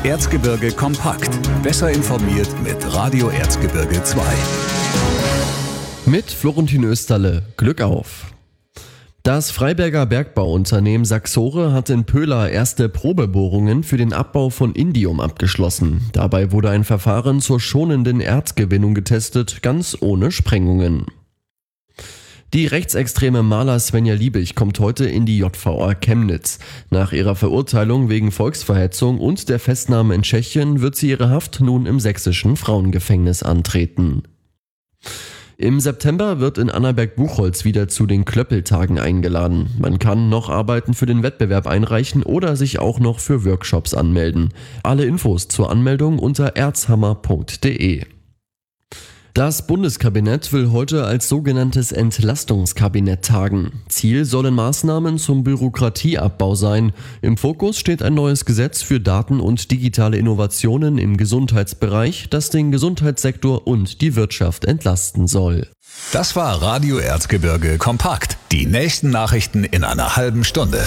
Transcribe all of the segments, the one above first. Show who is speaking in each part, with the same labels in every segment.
Speaker 1: Erzgebirge kompakt. Besser informiert mit Radio Erzgebirge 2.
Speaker 2: Mit Florentin Österle. Glück auf! Das Freiberger Bergbauunternehmen Saxore hat in Pöhla erste Probebohrungen für den Abbau von Indium abgeschlossen. Dabei wurde ein Verfahren zur schonenden Erzgewinnung getestet, ganz ohne Sprengungen. Die rechtsextreme Maler Svenja Liebig kommt heute in die JVA Chemnitz. Nach ihrer Verurteilung wegen Volksverhetzung und der Festnahme in Tschechien wird sie ihre Haft nun im sächsischen Frauengefängnis antreten. Im September wird in Annaberg-Buchholz wieder zu den Klöppeltagen eingeladen. Man kann noch Arbeiten für den Wettbewerb einreichen oder sich auch noch für Workshops anmelden. Alle Infos zur Anmeldung unter erzhammer.de. Das Bundeskabinett will heute als sogenanntes Entlastungskabinett tagen. Ziel sollen Maßnahmen zum Bürokratieabbau sein. Im Fokus steht ein neues Gesetz für Daten- und digitale Innovationen im Gesundheitsbereich, das den Gesundheitssektor und die Wirtschaft entlasten soll.
Speaker 1: Das war Radio Erzgebirge kompakt. Die nächsten Nachrichten in einer halben Stunde.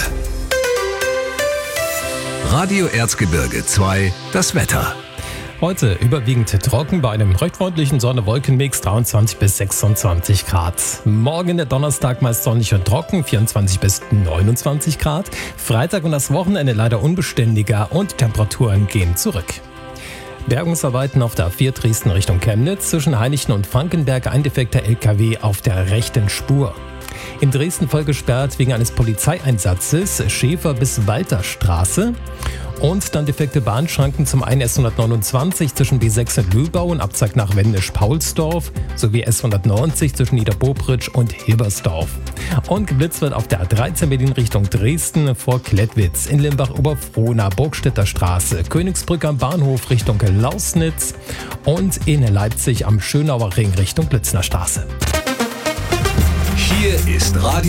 Speaker 1: Radio Erzgebirge 2, das Wetter.
Speaker 3: Heute überwiegend trocken bei einem recht freundlichen Sonne-Wolken-Mix, 23 bis 26 Grad. Morgen der Donnerstag meist sonnig und trocken, 24 bis 29 Grad. Freitag und das Wochenende leider unbeständiger und Temperaturen gehen zurück. Bergungsarbeiten auf der A4 Dresden Richtung Chemnitz, zwischen Hainichen und Frankenberg ein defekter LKW auf der rechten Spur. In Dresden voll gesperrt wegen eines Polizeieinsatzes, Schäfer bis Walterstraße. Und dann defekte Bahnschranken zum einen S129 zwischen B6 und Löbau und Abzweig nach Wendisch-Paulsdorf sowie S190 zwischen Niederbobritsch und Hilbersdorf. Und geblitzt wird auf der A13 Berlin Richtung Dresden vor Klettwitz, in Limbach-Oberfrohna, Burgstädter Straße, Königsbrücke am Bahnhof Richtung Lausnitz und in Leipzig am Schönauer Ring Richtung Blitzner Straße.
Speaker 1: Hier ist Radio